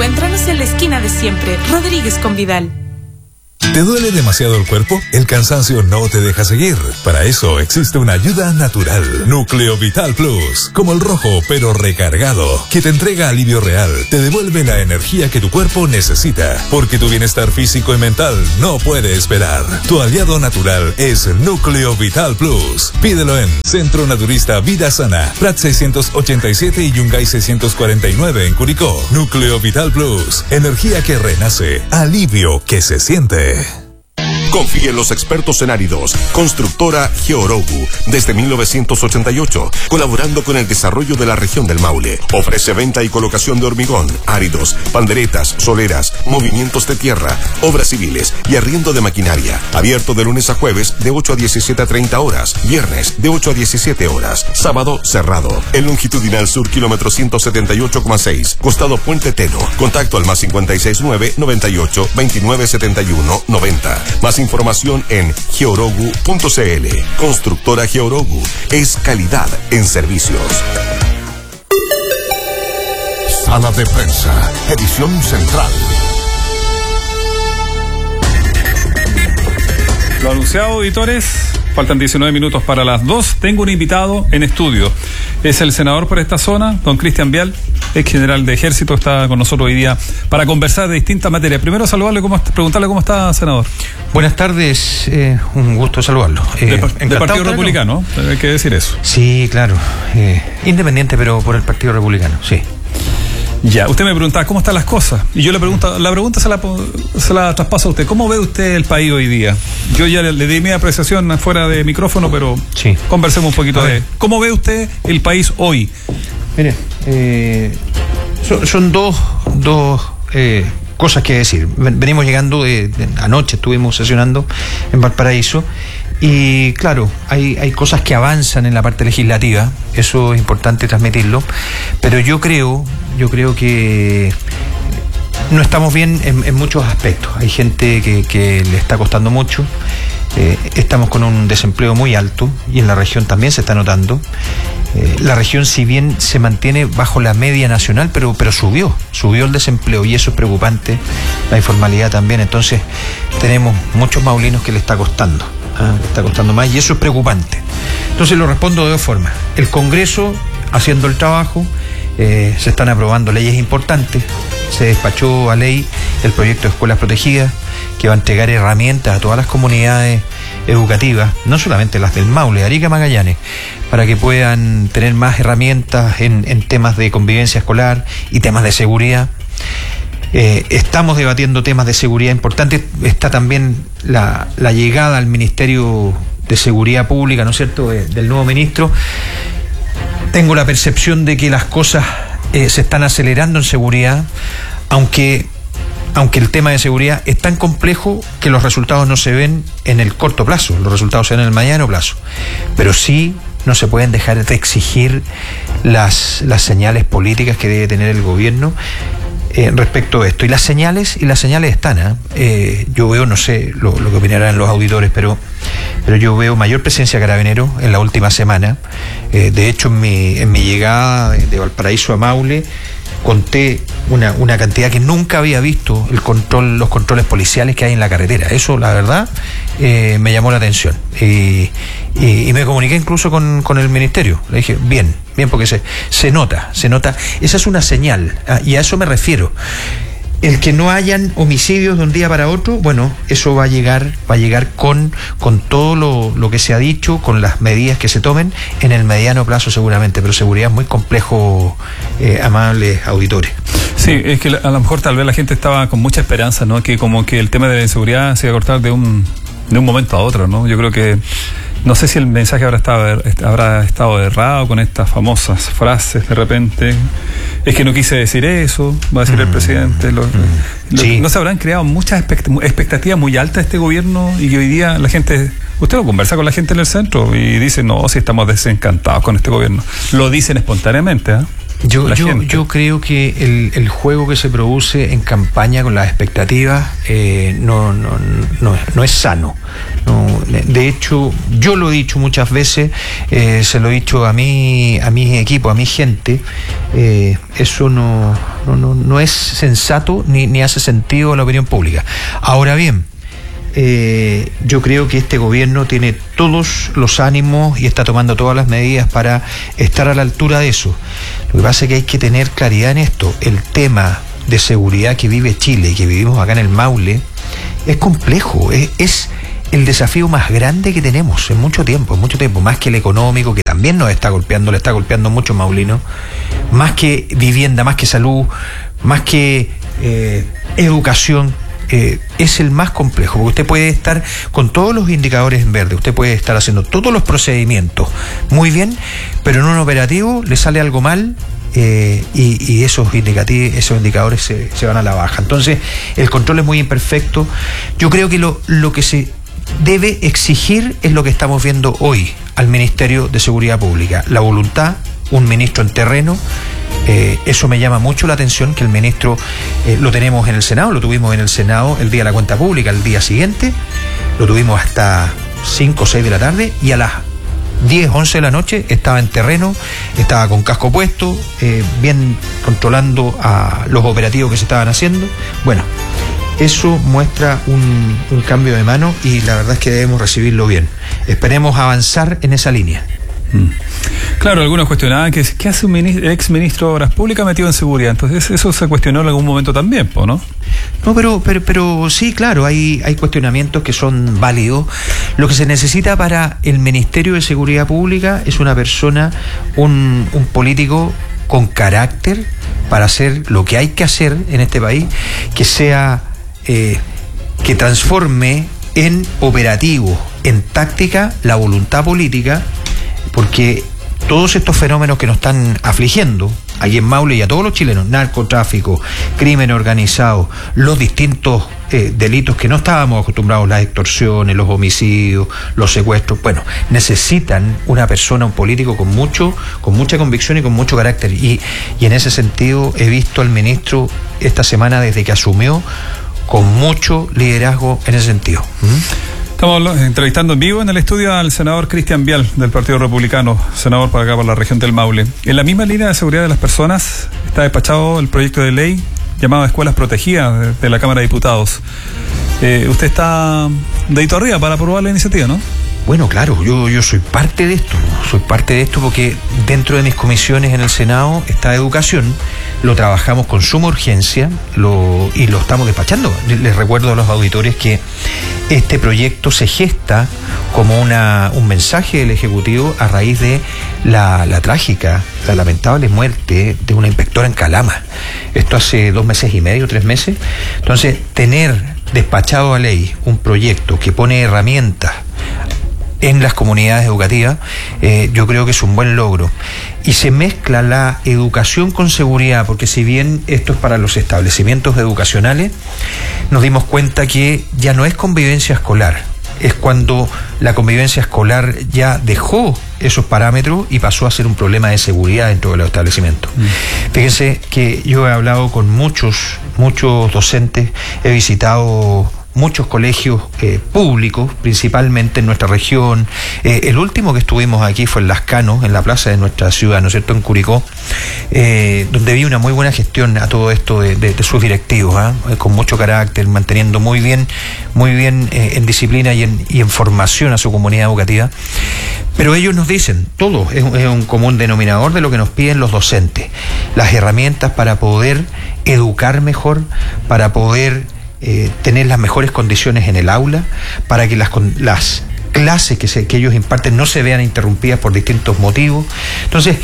Encuéntranos en la esquina de siempre, Rodríguez con Vidal. ¿Te duele demasiado el cuerpo? El cansancio no te deja seguir. Para eso existe una ayuda natural. Núcleo Vital Plus. Como el rojo, pero recargado. Que te entrega alivio real. Te devuelve la energía que tu cuerpo necesita. Porque tu bienestar físico y mental no puede esperar. Tu aliado natural es Núcleo Vital Plus. Pídelo en Centro Naturista Vida Sana. Prat 687 y Yungay 649 en Curicó. Núcleo Vital Plus. Energía que renace. Alivio que se siente. Confíe en los expertos en áridos. Constructora Georogu, desde 1988, colaborando con el desarrollo de la región del Maule. Ofrece venta y colocación de hormigón, áridos, panderetas, soleras, movimientos de tierra, obras civiles y arriendo de maquinaria. Abierto de lunes a jueves de 8 a 17 a 30 horas, viernes de 8 a 17 horas, sábado cerrado. En longitudinal sur, kilómetro 178,6, costado Puente Teno. Contacto al +569 98 29 71 90. Más información en georogu.cl. Constructora Georogu es calidad en servicios. Sala de prensa, edición central. Lo anunciado, auditores. Faltan 19 minutos para las 2. Tengo un invitado en estudio. Es el senador por esta zona, don Cristian Vial, ex general de Ejército, está con nosotros hoy día para conversar de distintas materias. Primero saludarle, preguntarle cómo está, senador. Buenas tardes, un gusto saludarlo. Del Partido Republicano, hay que decir eso. Sí, claro. Independiente, pero por el Partido Republicano, sí. Ya, usted me preguntaba cómo están las cosas. Y yo le pregunto, la pregunta se la traspaso a usted. ¿Cómo ve usted el país hoy día? Yo ya le di mi apreciación fuera de micrófono, pero sí, conversemos un poquito de cómo ve usted el país hoy. Mire, son dos cosas que decir. Venimos llegando anoche, estuvimos sesionando en Valparaíso. Y claro, hay cosas que avanzan en la parte legislativa, eso es importante transmitirlo, pero yo creo que no estamos bien en muchos aspectos. Hay gente que le está costando mucho, estamos con un desempleo muy alto y en la región también se está notando. La región, si bien se mantiene bajo la media nacional, pero subió el desempleo y eso es preocupante, la informalidad también. Entonces tenemos muchos maulinos que le está costando. Le está costando más y eso es preocupante. Entonces lo respondo de dos formas. El Congreso haciendo el trabajo, se están aprobando leyes importantes. Se despachó a ley el proyecto de escuelas protegidas que va a entregar herramientas a todas las comunidades educativas, no solamente las del Maule, Arica, Magallanes, para que puedan tener más herramientas en temas de convivencia escolar y temas de seguridad. Estamos debatiendo temas de seguridad importantes. Está también la llegada al Ministerio de Seguridad Pública, ¿no es cierto?, del nuevo ministro. Tengo la percepción de que las cosas se están acelerando en seguridad, aunque el tema de seguridad es tan complejo que los resultados no se ven en el corto plazo, los resultados se ven en el mediano plazo. Pero sí no se pueden dejar de exigir las señales políticas que debe tener el gobierno respecto a esto. Y las señales están. Yo veo, no sé lo que opinarán los auditores, pero yo veo mayor presencia de carabineros en la última semana. De hecho, en mi llegada de Valparaíso a Maule, conté una cantidad que nunca había visto, los controles policiales que hay en la carretera. Eso, la verdad, me llamó la atención. Y me comuniqué incluso con el ministerio. Le dije, bien, porque se nota. Esa es una señal, y a eso me refiero. El que no hayan homicidios de un día para otro, bueno, eso va a llegar con todo lo que se ha dicho, con las medidas que se tomen en el mediano plazo seguramente, pero seguridad es muy complejo, amables auditores. Sí, es que a lo mejor tal vez la gente estaba con mucha esperanza, ¿no? Que como que el tema de la inseguridad se iba a cortar de un momento a otro, ¿no? Yo creo que no sé si el mensaje habrá estado errado con estas famosas frases de repente. Es que no quise decir eso, va a decir el presidente. Sí. No se habrán creado muchas expectativas muy altas de este gobierno y que hoy día la gente, usted lo conversa con la gente en el centro y dice, no, si estamos desencantados con este gobierno. Lo dicen espontáneamente, ¿eh? Yo creo que el juego que se produce en campaña con las expectativas no es sano. No, de hecho, yo lo he dicho muchas veces, se lo he dicho a mi equipo, a mi gente, eso no es sensato ni hace sentido a la opinión pública. Ahora bien, yo creo que este gobierno tiene todos los ánimos y está tomando todas las medidas para estar a la altura de eso. Lo que pasa es que hay que tener claridad en esto. El tema de seguridad que vive Chile y que vivimos acá en el Maule es complejo, es el desafío más grande que tenemos en mucho tiempo, más que el económico, que también nos está golpeando, le está golpeando mucho maulinos, más que vivienda, más que salud, más que educación. Es el más complejo, porque usted puede estar con todos los indicadores en verde, usted puede estar haciendo todos los procedimientos muy bien, pero en un operativo le sale algo mal, y esos indicadores se van a la baja. Entonces el control es muy imperfecto. Yo creo que lo que se debe exigir es lo que estamos viendo hoy al Ministerio de Seguridad Pública, la voluntad, un ministro en terreno. Eso me llama mucho la atención, que el ministro lo tenemos en el Senado, lo tuvimos en el Senado el día de la cuenta pública, el día siguiente lo tuvimos hasta 5 o 6 de la tarde, y a las 10, 11 de la noche estaba en terreno, estaba con casco puesto, bien controlando a los operativos que se estaban haciendo. Bueno, eso muestra un cambio de mano, y la verdad es que debemos recibirlo bien. Esperemos avanzar en esa línea. Claro, algunos cuestionaban qué hace un ex ministro de Obras Públicas metido en seguridad. Entonces eso se cuestionó en algún momento también, ¿no? No, pero sí, claro, hay cuestionamientos que son válidos. Lo que se necesita para el Ministerio de Seguridad Pública es una persona, un político con carácter para hacer lo que hay que hacer en este país, que sea, que transforme en operativo, en táctica, la voluntad política, porque todos estos fenómenos que nos están afligiendo aquí en Maule y a todos los chilenos, narcotráfico, crimen organizado, los distintos delitos que no estábamos acostumbrados, las extorsiones, los homicidios, los secuestros, bueno, necesitan una persona, un político con mucha convicción y con mucho carácter, y en ese sentido he visto al ministro esta semana, desde que asumió, con mucho liderazgo en ese sentido. Estamos entrevistando en vivo en el estudio al senador Cristian Vial, del Partido Republicano, senador para acá, por la región del Maule. En la misma línea de seguridad de las personas está despachado el proyecto de ley llamado Escuelas Protegidas de la Cámara de Diputados. Usted está dedito arriba para aprobar la iniciativa, ¿no? Bueno, claro, yo soy parte de esto porque dentro de mis comisiones en el Senado está educación, lo trabajamos con suma urgencia y lo estamos despachando. Les recuerdo a los auditores que este proyecto se gesta como un mensaje del Ejecutivo a raíz de la trágica, la lamentable muerte de una inspectora en Calama. Esto hace 2 meses y medio, 3 meses. Entonces, tener despachado a ley un proyecto que pone herramientas en las comunidades educativas, yo creo que es un buen logro. Y se mezcla la educación con seguridad, porque si bien esto es para los establecimientos educacionales, nos dimos cuenta que ya no es convivencia escolar, es cuando la convivencia escolar ya dejó esos parámetros y pasó a ser un problema de seguridad dentro de los establecimientos. Fíjense que yo he hablado con muchos docentes, he visitado muchos colegios públicos, principalmente en nuestra región. El último que estuvimos aquí fue en Las Canos, en la plaza de nuestra ciudad, ¿no es cierto?, en Curicó, donde vi una muy buena gestión a todo esto de sus directivos, con mucho carácter, manteniendo muy bien en disciplina y en formación a su comunidad educativa. Pero ellos nos dicen, todo es un común denominador de lo que nos piden los docentes, las herramientas para poder educar mejor, para poder tener las mejores condiciones en el aula, para que las clases que ellos imparten no se vean interrumpidas por distintos motivos. Entonces,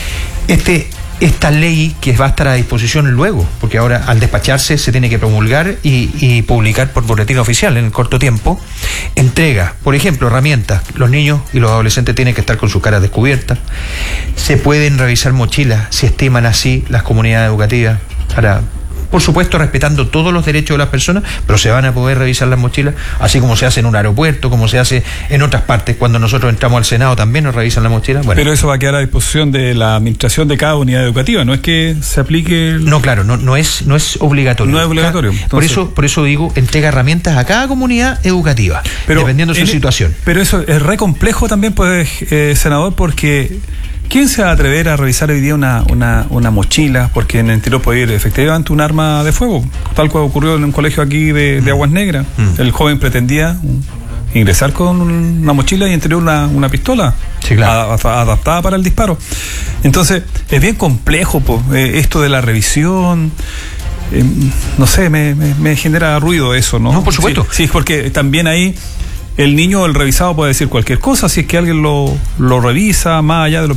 esta ley que va a estar a disposición luego, porque ahora al despacharse se tiene que promulgar y publicar por boletín oficial en el corto tiempo, entrega, por ejemplo, herramientas. Los niños y los adolescentes tienen que estar con sus caras descubiertas, se pueden revisar mochilas si estiman así las comunidades educativas por supuesto respetando todos los derechos de las personas, pero se van a poder revisar las mochilas, así como se hace en un aeropuerto, como se hace en otras partes. Cuando nosotros entramos al Senado también nos revisan la mochila. Bueno. Pero eso va a quedar a disposición de la administración de cada unidad educativa, no es que se aplique... No, claro, no es obligatorio. No es obligatorio. Entonces, por eso digo, entrega herramientas a cada comunidad educativa, dependiendo de su situación. Pero eso es re complejo también, pues, senador, porque ¿quién se va a atrever a revisar hoy día una mochila? Porque en el interior puede ir efectivamente un arma de fuego, tal cual ocurrió en un colegio aquí de Aguas Negras. El joven pretendía ingresar con una mochila y interior una pistola, sí, claro, adaptada para el disparo. Entonces, es bien complejo, pues, esto de la revisión. No sé, me genera ruido eso, ¿no? No, por supuesto. Sí, porque también ahí el niño o el revisado puede decir cualquier cosa si es que alguien lo revisa, más allá de lo